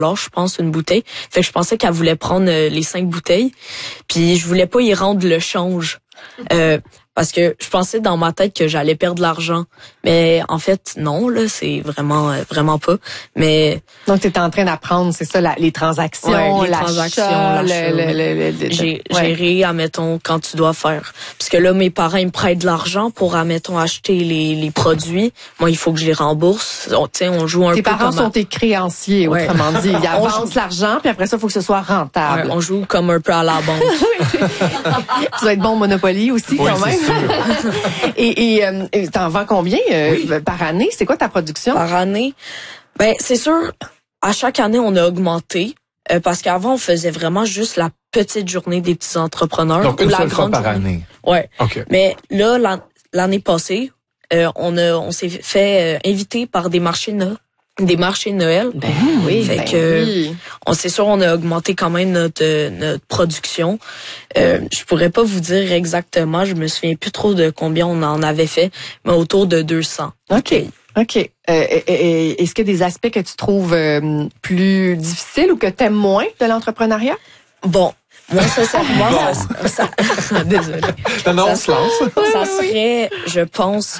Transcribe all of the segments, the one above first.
je pense, une bouteille. Fait que je pensais qu'elle voulait prendre les 5 bouteilles. Puis je voulais pas y rendre le change. Parce que je pensais dans ma tête que j'allais perdre de l'argent. Mais en fait, non, là, c'est vraiment pas. Mais donc, tu étais en train d'apprendre, c'est ça, les transactions, l'achat. Gérer, admettons, quand tu dois faire. Parce que là, mes parents, ils me prêtent de l'argent pour, admettons, acheter les produits. Moi, il faut que je les rembourse. On joue un peu. Tes parents sont tes créanciers, autrement dit. Ils avancent l'argent, puis après ça, il faut que ce soit rentable. Ouais, on joue comme un peu à la banque. Tu dois être bon au Monopoly aussi, quand même. Et t'en vends combien par année? C'est quoi ta production? Par année? Ben, c'est sûr, à chaque année, on a augmenté. Parce qu'avant, on faisait vraiment juste la petite journée des petits entrepreneurs. Donc, une seule fois par année. Ouais. Okay. Mais là, l'année passée, on s'est fait inviter par des marchés de Noël. Ben oui. Fait que, c'est sûr, on a augmenté quand même notre production. Je pourrais pas vous dire exactement, je me souviens plus trop de combien on en avait fait, mais autour de 200. OK. Est-ce qu'il y a des aspects que tu trouves plus difficiles ou que t'aimes moins de l'entrepreneuriat? Bon, moi, ça désolé. Non, on se lance. Ça serait, je pense,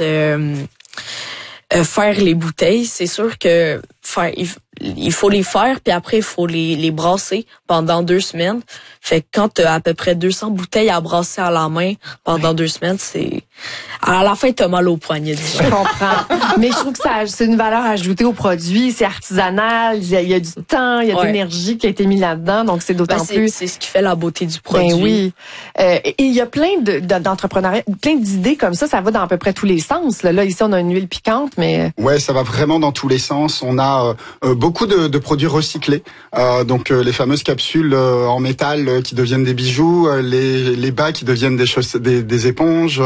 faire les bouteilles. C'est sûr que il faut les faire, puis après, il faut les brasser pendant 2 semaines. Fait que quand tu as à peu près 200 bouteilles à brasser à la main pendant 2 semaines, c'est... À la fin, t'as mal au poignet. Je comprends. Mais je trouve que c'est une valeur ajoutée au produit. C'est artisanal. Il y a du temps, il y a de l'énergie qui a été mise là-dedans. Donc, c'est d'autant plus... C'est ce qui fait la beauté du produit. Ben oui. Et il y a plein d'entrepreneuriat, plein d'idées comme ça. Ça va dans à peu près tous les sens. Là, ici, on a une huile piquante, mais... Ouais, ça va vraiment dans tous les sens. On a beaucoup de produits recyclés. Donc, les fameuses capsules en métal qui deviennent des bijoux, les bas qui deviennent des éponges,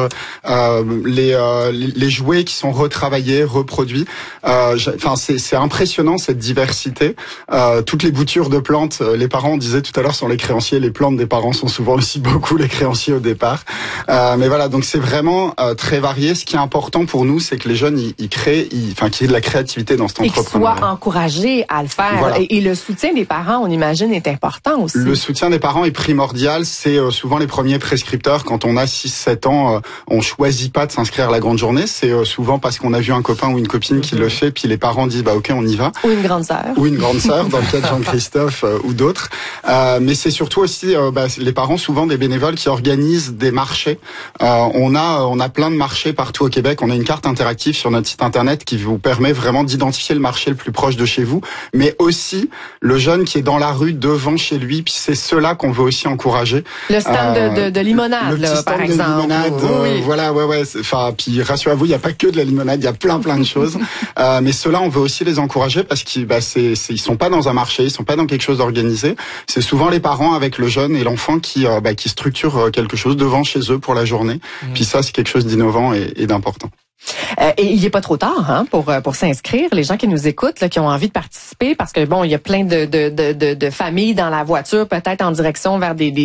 les jouets qui sont retravaillés, reproduits. Enfin, c'est impressionnant cette diversité. Toutes les boutures de plantes, les parents, on disait tout à l'heure, sont les créanciers. Les plantes des parents sont souvent aussi beaucoup les créanciers au départ. Mais voilà, donc c'est vraiment très varié. Ce qui est important pour nous, c'est que les jeunes, ils créent, qu'il y ait de la créativité dans cet entrepreneuriat. Et qu'ils soient encouragés à le faire. Voilà. Et le soutien des parents, on imagine, est important aussi. Le soutien des parents est primordial. C'est souvent les premiers prescripteurs. Quand on a 6-7 ans, on choisit pas de s'inscrire à la grande journée. C'est souvent parce qu'on a vu un copain ou une copine qui le fait, puis les parents disent ok, on y va. Ou une grande sœur. Ou une grande sœur, dans le cas de Jean-Christophe ou d'autres. Mais c'est surtout aussi les parents, souvent des bénévoles qui organisent des marchés. On a plein de marchés partout au Québec. On a une carte interactive sur notre site internet qui vous permet vraiment d'identifier le marché le plus proche de chez vous, mais aussi le jeune qui est dans la rue devant chez lui. Puis c'est cela qu'on veut aussi encourager. Le stand de limonade, là, par exemple. Le limonade, oui. Voilà, ouais. Enfin, puis rassurez-vous, il n'y a pas que de la limonade, il y a plein de choses. Mais ceux-là, on veut aussi les encourager parce qu'ils sont pas dans un marché, ils sont pas dans quelque chose d'organisé. C'est souvent les parents avec le jeune et l'enfant qui structurent quelque chose devant chez eux pour la journée. Puis ça, c'est quelque chose d'innovant et d'important. Et il n'est pas trop tard pour s'inscrire. Les gens qui nous écoutent, là, qui ont envie de participer, parce que bon, il y a plein de familles dans la voiture, peut-être en direction vers des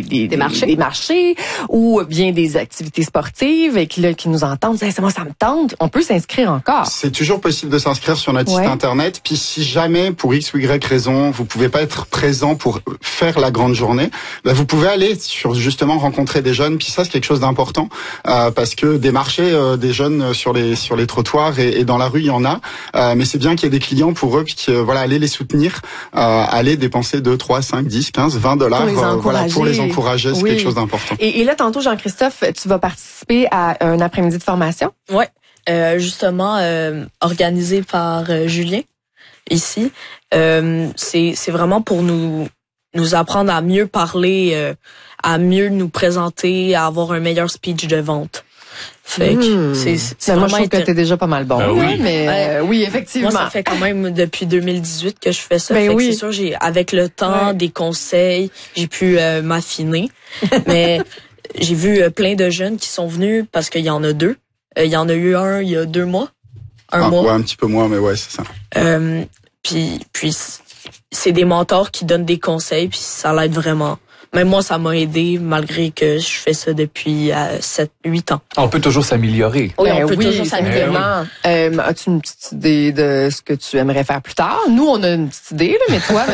marchés ou bien des activités sportives et qui nous entendent. C'est moi, ça me tente. On peut s'inscrire encore. C'est toujours possible de s'inscrire sur notre site internet. Puis si jamais, pour X ou Y raison, vous pouvez pas être présent pour faire la grande journée, vous pouvez aller sur justement rencontrer des jeunes. Puis ça, c'est quelque chose d'important parce que des marchés, des jeunes sur les trottoirs et dans la rue, il y en a. Mais c'est bien qu'il y ait des clients pour eux, puis aller les soutenir, aller dépenser 2, 3, 5, 10, 15, 20 dollars pour les encourager. C'est quelque chose d'important. Et là, tantôt, Jean-Christophe, tu vas participer à un après-midi de formation? Ouais. Justement, organisé par Julien, ici. C'est vraiment pour nous apprendre à mieux parler, à mieux nous présenter, à avoir un meilleur speech de vente. Fait que c'est moi, je trouve que t'es déjà pas mal bon. Oui. Mais oui, effectivement. Moi, ça fait quand même depuis 2018 que je fais ça. Fait que c'est sûr, avec le temps, des conseils, j'ai pu m'affiner. Mais j'ai vu plein de jeunes qui sont venus parce qu'il y en a 2. Il y en a eu un il y a 2 mois. Un mois. Ouais, un petit peu moins, mais ouais, c'est ça. Puis c'est des mentors qui donnent des conseils, puis ça l'aide vraiment. Même moi, ça m'a aidé malgré que je fais ça depuis 7-8 ans. On peut toujours s'améliorer. Oui, on peut toujours s'améliorer. As-tu une petite idée de ce que tu aimerais faire plus tard? Nous, on a une petite idée, là, mais toi,